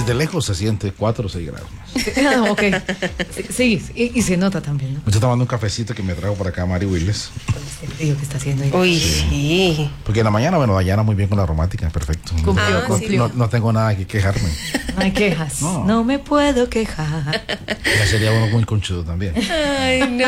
Desde lejos se siente 4 o 6 grados más. Ah, ok. Sí, y se nota también, ¿no? Me estoy tomando un cafecito que me trajo por acá Mari Willes. Con este frío que está haciendo ahí. Uy, sí. Porque en la mañana, bueno, Dayana muy bien con la romántica, perfecto. Cumplió. No tengo nada que quejarme. No hay quejas. No me puedo quejar. Ya sería uno muy conchudo también. Ay, no.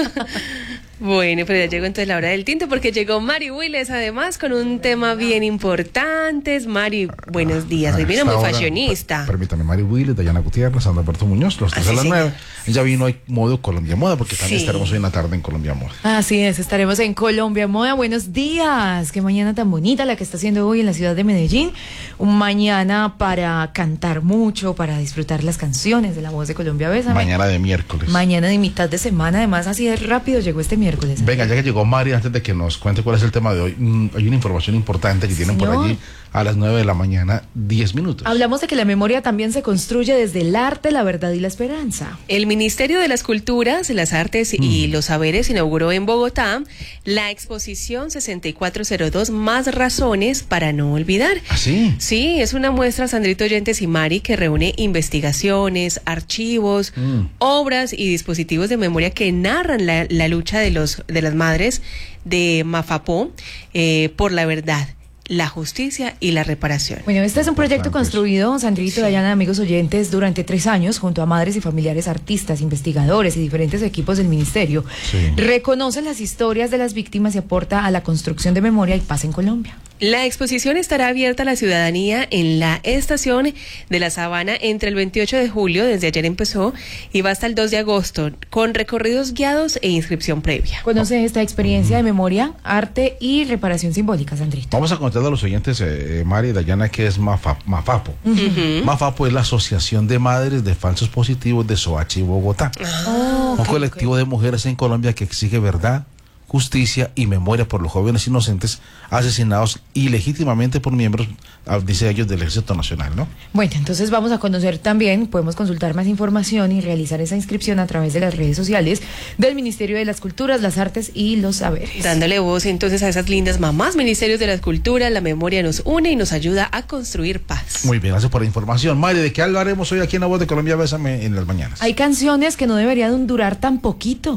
Bueno, pero ya llegó entonces la hora del tinto porque llegó Mari Willes además con un tema bien importante. Mari, buenos días. Hoy vino muy fashionista. Permítame, Mari Willes, Dayana Gutiérrez, Sandra Alberto Muñoz, los 3 a las 9. Ella vino hoy modo Colombia Moda porque también estaremos hoy en la tarde en Colombia Moda. Así es, estaremos en Colombia Moda. Buenos días. Qué mañana tan bonita la que está haciendo hoy en la ciudad de Medellín. Un mañana para cantar mucho, para disfrutar las canciones de La Voz de Colombia. Bésame. Mañana de miércoles. Mañana de mitad de semana. Además, así de rápido llegó este miércoles. Venga, ya que llegó Mari, antes de que nos cuente cuál es el tema de hoy, hay una información importante que tienen por allí a las 9 de la mañana, 10 minutos. Hablamos de que la memoria también se construye desde el arte, la verdad y la esperanza. El Ministerio de las Culturas, las Artes y los Saberes inauguró en Bogotá la exposición 6402 Más Razones para No Olvidar. ¿Ah, sí? Sí, es una muestra, Sandrito Oyentes y Mari, que reúne investigaciones, archivos, obras y dispositivos de memoria que narran la lucha de las madres de Mafapó por la verdad, la justicia y la reparación. Bueno, este es un proyecto construido, Sandrito, Dayana, amigos oyentes, durante 3 años junto a madres y familiares, artistas, investigadores y diferentes equipos del ministerio. Reconoce las historias de las víctimas y aporta a la construcción de memoria y paz en Colombia. La exposición estará abierta a la ciudadanía en la estación de La Sabana entre el 28 de julio, desde ayer empezó, y va hasta el 2 de agosto, con recorridos guiados e inscripción previa. Conoce esta experiencia de memoria, arte y reparación simbólica, Sandrito. Vamos a contarle a los oyentes, Mari y Dayana, que es Mafapo. Mafapo es la Asociación de Madres de Falsos Positivos de Soacha y Bogotá. Un colectivo de mujeres en Colombia que exige verdad, justicia y memoria por los jóvenes inocentes asesinados ilegítimamente por miembros, dice ellos, del Ejército Nacional, ¿no? Bueno, entonces vamos a conocer también, podemos consultar más información y realizar esa inscripción a través de las redes sociales del Ministerio de las Culturas, las Artes y los Saberes. Dándole voz entonces a esas lindas mamás. Ministerios de las Culturas, la memoria nos une y nos ayuda a construir paz. Muy bien, gracias por la información. Mari, ¿de qué hablaremos hoy aquí en La Voz de Colombia? Bésame en las mañanas. Hay canciones que no deberían durar tan poquito.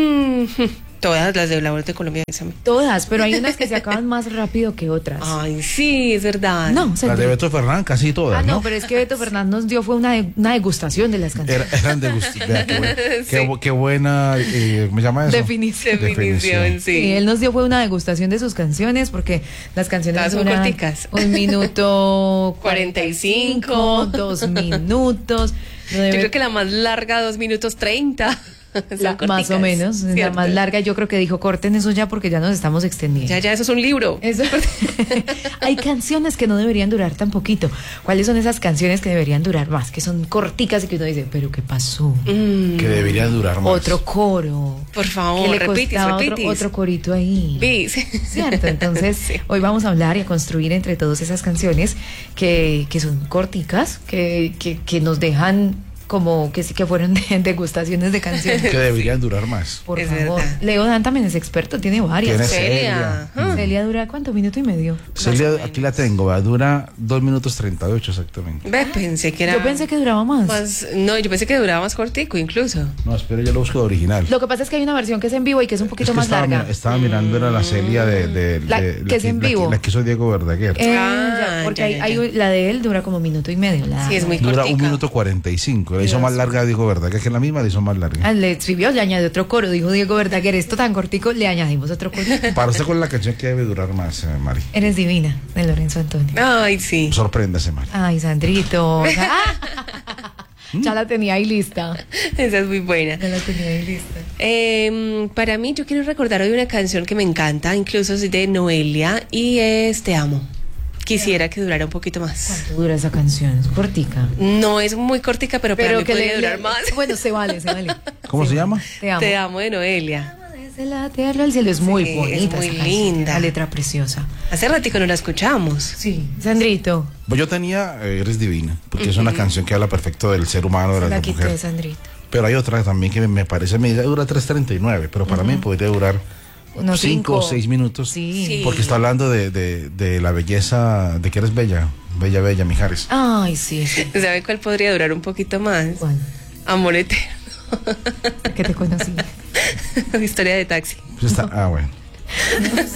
Todas las de La Voz de Colombia. Todas, pero hay unas que se acaban más rápido que otras. Ay, sí, es verdad. No, las de Beto Fernández, casi todas, no, pero es que Beto Fernández nos dio fue una degustación de las canciones. Eran degustaciones. Qué buena, ¿me llama eso? Definición, sí. Y él nos dio fue una degustación de sus canciones, porque las canciones son corticas. 1 minuto 45, 2 minutos. Yo creo que la más larga, 2 minutos 30. Más o menos, la más larga. Yo creo que dijo, corten eso ya porque ya nos estamos extendiendo. Ya, eso es un libro. Hay canciones que no deberían durar tan poquito. ¿Cuáles son esas canciones que deberían durar más? Que son corticas y que uno dice, ¿pero qué pasó? Que deberían durar más. Otro coro. Por favor, repites. Otro corito ahí. ¿Cierto? Entonces, hoy vamos a hablar y a construir entre todos esas canciones que son corticas, que nos dejan como que sí que fueron degustaciones de canciones. Que deberían durar más. Por favor. Verdad. Leo Dan también es experto, tiene varias. ¿Tiene Celia? Celia dura ¿cuánto? ¿Minuto y medio? Celia, aquí la tengo, dura 2 minutos 38 exactamente. Pensé que era... Yo pensé que duraba más. No, yo pensé que duraba más cortico incluso. No, espero, yo lo busco de original. Lo que pasa es que hay una versión que es en vivo y que es un poquito más larga. Estaba mirando, era la Celia que es en vivo. La que hizo Diego Verdaguer. Porque hay la de él dura como 1 minuto y medio. Sí, es muy dura cortica. 1 minuto 45. La hizo más larga, dijo Verdaguer, que la misma la hizo más larga. Le escribió, le añadió otro coro, dijo Diego Verdaguer, esto tan cortico, le añadimos otro coro. Para usted, con la canción que debe durar más, Mari. Eres divina, de Lorenzo Antonio. Ay, sí. Sorpréndase, Mari. Ay, Sandrito. Ya la tenía ahí lista. Esa es muy buena. Ya la tenía ahí lista. Para mí, yo quiero recordar hoy una canción que me encanta, incluso es de Noelia, y es Te Amo. Quisiera que durara un poquito más. ¿Cuánto dura esa canción? ¿Es cortica? No es muy cortica, pero para mí podría durar más. Bueno, se vale. ¿Cómo se llama? Te amo de Noelia. Desde la tierra al cielo, es muy bonita. Es muy linda. La letra preciosa. Hace ratico no la escuchamos. Sí. Sandrito. Pues yo tenía Eres Divina, porque es una canción que habla perfecto del ser humano, de la mujer. Sandrito. Pero hay otra también que me parece, me dura 3:39, pero para mí podría durar unos 5 o 6 minutos. Sí. Porque está hablando de la belleza, de que eres bella, bella, Mijares. Ay, sí. ¿Sabe cuál podría durar un poquito más? ¿Cuál? Amor eterno. Que te conocí. Historia de taxi. Pues está, bueno.